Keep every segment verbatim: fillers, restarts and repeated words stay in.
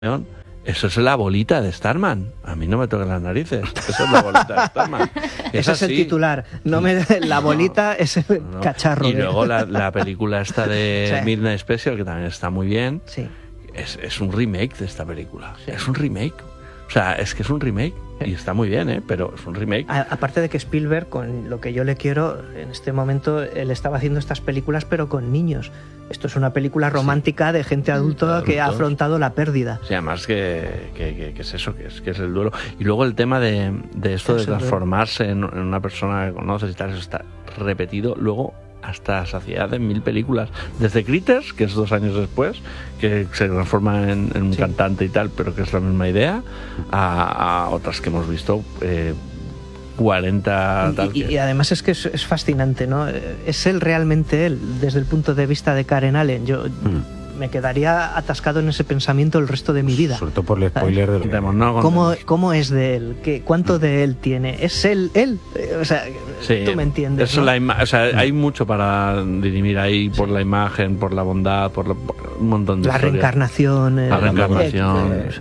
Eso es la bolita de Starman. A mí no me toquen las narices. Eso es la bolita de Starman. Es Ese es el titular. No me, la bolita no, es el no. cacharro. Y de... luego la, la película esta de sí. Midnight Special, que también está muy bien. Sí. Es, es un remake de esta película. Sí. Es un remake. O sea, es que es un remake. Y está muy bien, ¿eh? Pero es un remake. A, aparte de que Spielberg, con lo que yo le quiero, en este momento, él estaba haciendo estas películas, pero con niños. Esto es una película romántica sí. de gente adulta que ha afrontado la pérdida. Sí, además que, que, que, que es eso, que es, que es el duelo. Y luego el tema de, de esto de transformarse en, en una persona que conoces y tal, eso está repetido luego hasta saciedad en mil películas. Desde Critters, que es dos años después, que se transforma en, en un sí. cantante y tal, pero que es la misma idea, a, a otras que hemos visto... Eh, cuarenta tal y, que... y además es que es, es fascinante, ¿no? Es él realmente él, desde el punto de vista de Karen Allen. Yo mm. me quedaría atascado en ese pensamiento el resto de mi vida. Sobre todo por el spoiler del Demos, no ¿Cómo, ¿Cómo es de él? ¿Qué, ¿Cuánto mm. de él tiene? ¿Es él? él? O sea, sí, tú me entiendes, eso ¿no? la ima- o sea, mm. hay mucho para dirimir ahí por sí. la imagen, por la bondad, por, lo, por un montón de la historias. Reencarnación, la eh, reencarnación. Eh,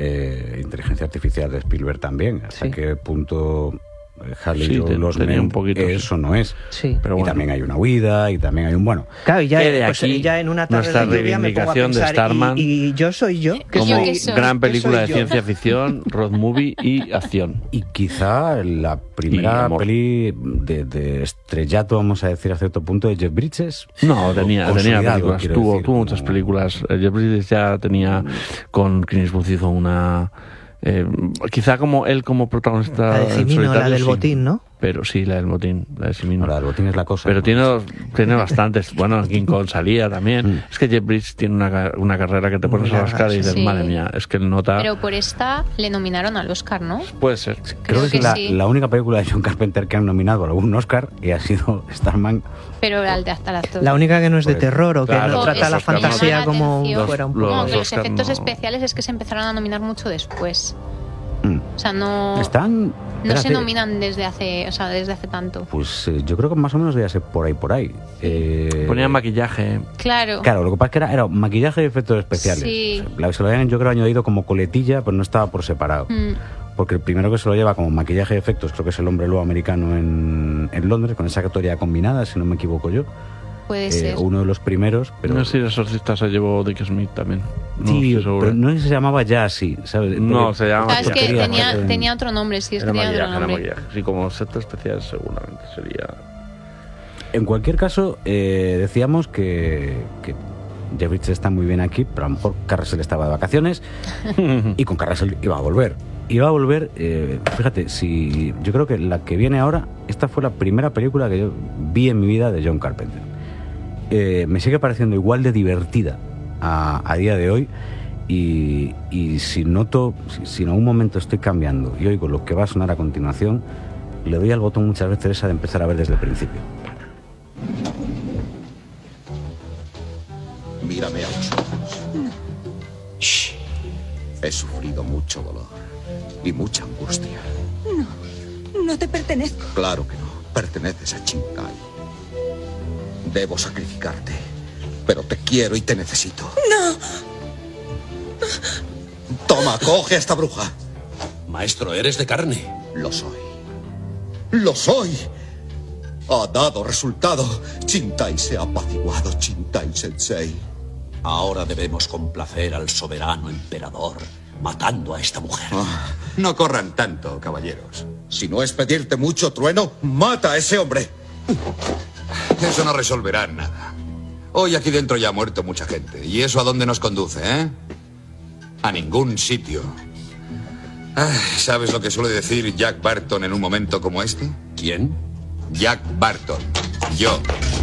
eh, inteligencia artificial de Spielberg también. ¿Hasta sí. qué punto... Harley sí, Joe los un poquito, eso sí. no es sí. Pero bueno. Y también hay una huida y también hay un bueno claro y ya, de pues, aquí ya en una tarde nuestra de lluvia me pongo a pensar, de Starman y, y yo soy yo como yo que soy, gran película de yo. Ciencia ficción, road movie y acción, y quizá la primera peli de, de estrellato, vamos a decir a cierto punto, de Jeff Bridges. No, tenía, tenía películas, tuvo, decir, tuvo muchas como... películas. Jeff Bridges ya tenía, con Clint Eastwood hizo una Eh, quizá como él como protagonista la de Cimino, la del sí, botín, ¿no? Pero sí, la del botín, la de Cimino. La del botín es la cosa. Pero ¿no? tiene, tiene bastantes. Bueno, King Kong salía también. Mm. Es que Jeff Bridges tiene una, una carrera que te pones a rascar y dices, sí. madre mía, es que él nota... Pero por esta le nominaron al Oscar, ¿no? Puede ser. Creo, Creo que, que es la, sí. la única película de John Carpenter que han nominado a algún Oscar y ha sido Starman. Pero al de hasta la La única que no es de pues, terror o que claro, no trata la fantasía como los, fuera un poco. No, que los Oscar efectos no. especiales es que se empezaron a nominar mucho después. Mm. O sea, no... Están... No se nominan desde hace, o sea, desde hace tanto. Pues eh, yo creo que más o menos debía ser por ahí, por ahí. Eh... Ponían maquillaje. Claro. Claro, lo que pasa es que era, era maquillaje y efectos especiales. Sí. O sea, se lo habían, yo creo, añadido como coletilla, pero no estaba por separado. Mm. Porque el primero que se lo lleva como maquillaje y efectos creo que es el Hombre Lobo americano en, en Londres, con esa categoría combinada, si no me equivoco yo. Puede eh, ser. Uno de los primeros. Pero... No sé si el exorcista se llevó Dick Smith también. No sí, pero no sé si se llamaba ya así, ¿sabes? Porque no, se llamaba... Ah, es que tenía, en... tenía otro nombre, sí, es que tenía otro nombre. Sí, como set especial seguramente sería... En cualquier caso, eh, decíamos que... que Jeff Bridges está muy bien aquí, pero a lo mejor Carrasel estaba de vacaciones y con Carrasel iba a volver. Iba a volver, eh, fíjate, si yo creo que la que viene ahora, esta fue la primera película que yo vi en mi vida de John Carpenter. Eh, me sigue pareciendo igual de divertida a, a día de hoy y, y si noto, si, si en algún momento estoy cambiando y oigo lo que va a sonar a continuación, le doy al botón muchas veces esa de empezar a ver desde el principio. Mírame a los ojos. No. Shh. He sufrido mucho dolor y mucha angustia. No, no te pertenezco. Claro que no, perteneces a Chinkai. Debo sacrificarte, pero te quiero y te necesito. ¡No! Toma, coge a esta bruja. Maestro, eres de carne. Lo soy. ¡Lo soy! Ha dado resultado. Chintai se ha apaciguado, Chintai Sensei. Ahora debemos complacer al soberano emperador, matando a esta mujer. Oh, no corran tanto, caballeros. Si no es pedirte mucho trueno, mata a ese hombre. Eso no resolverá nada. Hoy aquí dentro ya ha muerto mucha gente. ¿Y eso a dónde nos conduce, eh? A ningún sitio. Ah, ¿sabes lo que suele decir Jack Barton en un momento como este? ¿Quién? Jack Barton. Yo.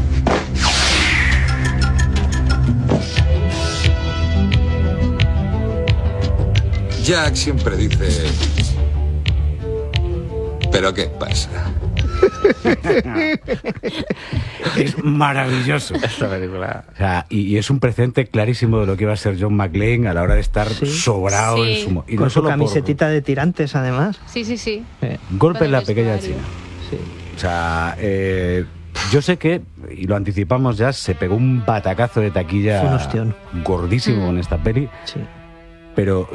Jack siempre dice... ¿Pero qué pasa? Es maravilloso esta película. O sea, y, y es un precedente clarísimo de lo que iba a ser John McClane a la hora de estar sí. sobrado sí. en su... Y con no su solo camisetita por... de tirantes, además. Sí, sí, sí. Eh. Golpe en la pequeña China. Sí. O sea, eh, yo sé que, y lo anticipamos ya, se pegó un batacazo de taquilla un ostión. gordísimo mm. en esta peli. Sí. pero